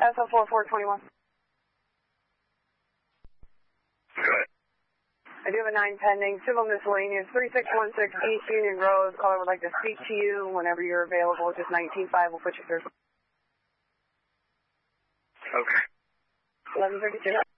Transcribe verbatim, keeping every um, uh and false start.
S O four four twenty-one. Go ahead. I do have a nine pending, civil miscellaneous, three six one six East Union Road. Caller would like to speak to you whenever you're available. Just nineteen five. We'll put you through. Okay. eleven thirty-two.